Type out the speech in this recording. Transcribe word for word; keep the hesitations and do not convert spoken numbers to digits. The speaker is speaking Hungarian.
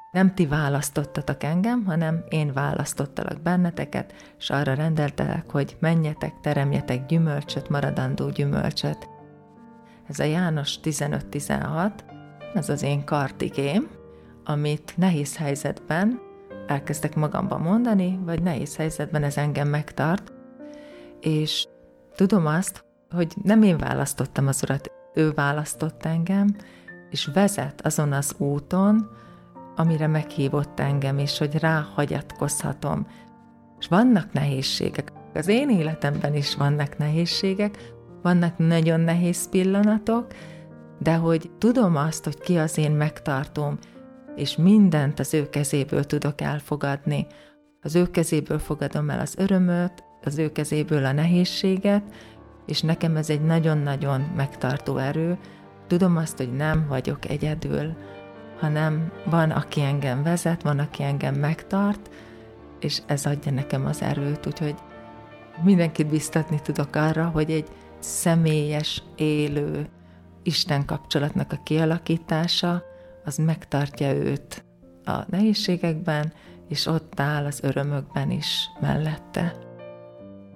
nem ti választottatok engem, hanem én választottalak benneteket, és arra rendeltelek, hogy menjetek, teremjetek gyümölcsöt, maradandó gyümölcsöt. Ez a János tizenöt tizenhat, ez az én kartigém, amit nehéz helyzetben elkezdek magamban mondani, vagy nehéz helyzetben ez engem megtart, és tudom azt, hogy nem én választottam az Urat, ő választott engem, és vezet azon az úton, amire meghívott engem, és hogy rá hagyatkozhatom. És vannak nehézségek. Az én életemben is vannak nehézségek, vannak nagyon nehéz pillanatok, de hogy tudom azt, hogy ki az én megtartóm, és mindent az ő kezéből tudok elfogadni. Az ő kezéből fogadom el az örömöt, az ő kezéből a nehézséget, és nekem ez egy nagyon-nagyon megtartó erő. Tudom azt, hogy nem vagyok egyedül, hanem van, aki engem vezet, van, aki engem megtart, és ez adja nekem az erőt, úgyhogy mindenkit biztatni tudok arra, hogy egy személyes, élő Isten kapcsolatnak a kialakítása, az megtartja őt a nehézségekben, és ott áll az örömökben is mellette.